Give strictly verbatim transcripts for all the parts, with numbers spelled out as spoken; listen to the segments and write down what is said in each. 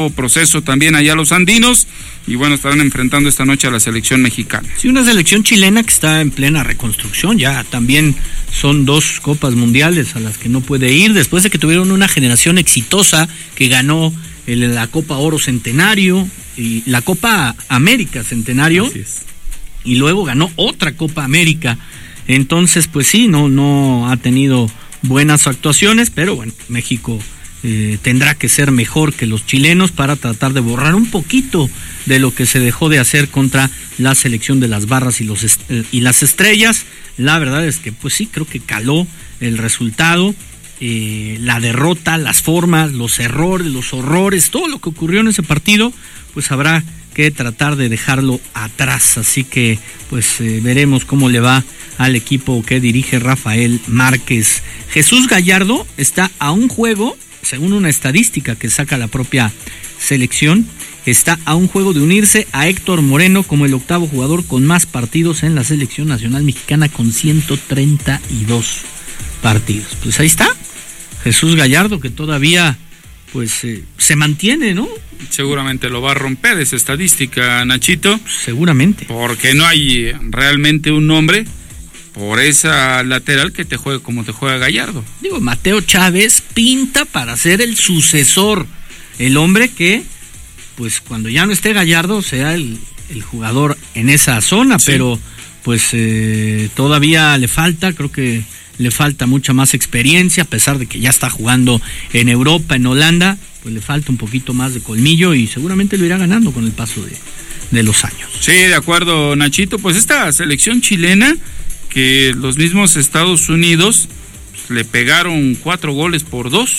proceso también allá los andinos, y bueno, estarán enfrentando esta noche a la selección mexicana. Sí, una selección chilena que está en plena reconstrucción, ya también son dos copas mundiales a las que no puede ir, después de que tuvieron una generación exitosa que ganó el, la Copa Oro Centenario y la Copa América Centenario. Así es. Y luego ganó otra Copa América. Entonces, pues sí, no, no ha tenido buenas actuaciones, pero bueno, México eh, tendrá que ser mejor que los chilenos para tratar de borrar un poquito de lo que se dejó de hacer contra la selección de las barras y los est- y las estrellas. La verdad es que pues sí, creo que caló el resultado, eh, la derrota, las formas, los errores, los horrores, todo lo que ocurrió en ese partido, pues habrá que tratar de dejarlo atrás. Así que pues eh, veremos cómo le va al equipo que dirige Rafael Márquez. Jesús Gallardo está a un juego, según una estadística que saca la propia selección, está a un juego de unirse a Héctor Moreno como el octavo jugador con más partidos en la selección nacional mexicana, con ciento treinta y dos partidos. Pues ahí está Jesús Gallardo, que todavía pues eh, se mantiene, ¿no? Seguramente lo va a romper esa estadística, Nachito. Seguramente. Porque no hay realmente un nombre por esa lateral que te juegue como te juega Gallardo. Digo, Mateo Chávez pinta para ser el sucesor, el hombre que, pues cuando ya no esté Gallardo, sea el, el jugador en esa zona, sí. Pero pues eh, todavía le falta, creo que le falta mucha más experiencia, a pesar de que ya está jugando en Europa, en Holanda, pues le falta un poquito más de colmillo y seguramente lo irá ganando con el paso de, de los años. Sí, de acuerdo, Nachito, pues esta selección chilena, que los mismos Estados Unidos pues, le pegaron cuatro goles por dos.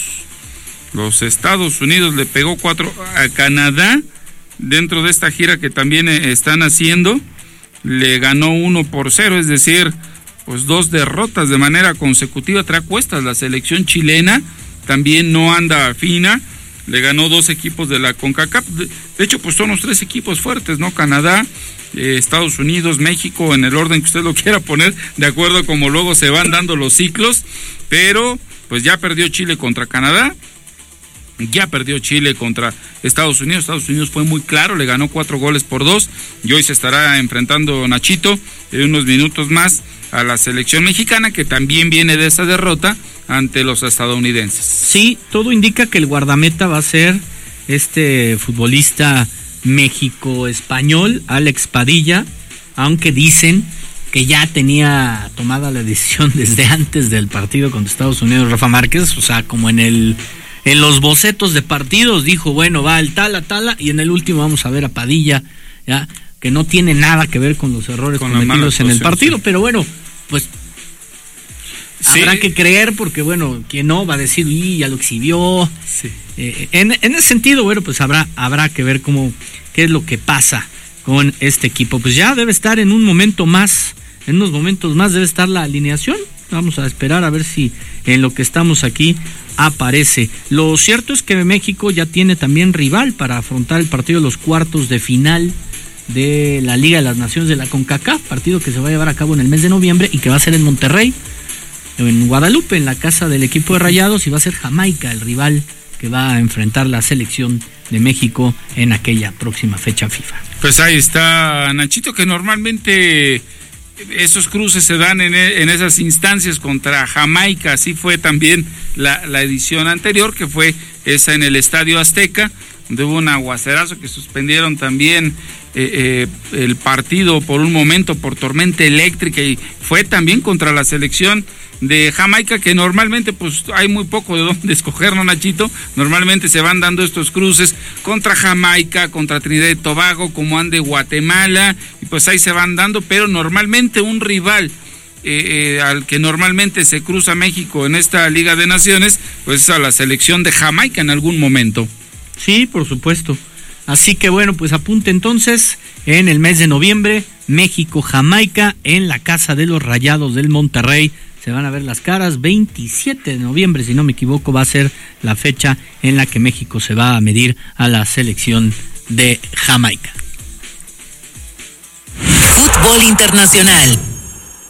Los Estados Unidos le pegó cuatro a Canadá, dentro de esta gira que también están haciendo, le ganó uno por cero, es decir, pues dos derrotas de manera consecutiva, trae cuestas la selección chilena, también no anda fina, le ganó dos equipos de la CONCACAF, de, de hecho pues son los tres equipos fuertes, ¿no? Canadá, eh, Estados Unidos, México, en el orden que usted lo quiera poner, de acuerdo a cómo luego se van dando los ciclos, pero pues ya perdió Chile contra Canadá, ya perdió Chile contra Estados Unidos. Estados Unidos fue muy claro, le ganó cuatro goles por dos, y hoy se estará enfrentando Nachito en unos minutos más a la selección mexicana, que también viene de esa derrota ante los estadounidenses. Sí, todo indica que el guardameta va a ser este futbolista México-español, Alex Padilla, aunque dicen que ya tenía tomada la decisión desde antes del partido contra Estados Unidos Rafa Márquez, o sea, como en el en los bocetos de partidos dijo, bueno, va el tala, tala, y en el último vamos a ver a Padilla, ya, que no tiene nada que ver con los errores con cometidos en el partido, sí. Pero bueno, pues sí. Habrá que creer, porque bueno, quien no va a decir, y ya lo exhibió. Sí. Eh, en, en ese sentido, bueno, pues habrá, habrá que ver cómo, qué es lo que pasa con este equipo. Pues ya debe estar en un momento más, en unos momentos más debe estar la alineación. Vamos a esperar a ver si en lo que estamos aquí aparece. Lo cierto es que México ya tiene también rival para afrontar el partido de los cuartos de final de la Liga de las Naciones de la CONCACAF, partido que se va a llevar a cabo en el mes de noviembre y que va a ser en Monterrey, en Guadalupe, en la casa del equipo de Rayados, y va a ser Jamaica el rival que va a enfrentar la selección de México en aquella próxima fecha FIFA. Pues ahí está, Nachito, que normalmente esos cruces se dan en, en esas instancias contra Jamaica. Así fue también la, la edición anterior, que fue esa en el Estadio Azteca, donde hubo un aguacerazo que suspendieron también eh, eh, el partido por un momento por tormenta eléctrica, y fue también contra la selección de Jamaica, que normalmente pues hay muy poco de dónde escoger, ¿no, Nachito? Normalmente se van dando estos cruces contra Jamaica, contra Trinidad y Tobago, como ande Guatemala, y pues ahí se van dando, pero normalmente un rival eh, eh, al que normalmente se cruza México en esta Liga de Naciones, pues es a la selección de Jamaica en algún momento. Sí, por supuesto. Así que bueno, pues apunte entonces, en el mes de noviembre, México-Jamaica en la casa de los Rayados del Monterrey. Se van a ver las caras. Veintisiete de noviembre, si no me equivoco, va a ser la fecha en la que México se va a medir a la selección de Jamaica. Fútbol internacional.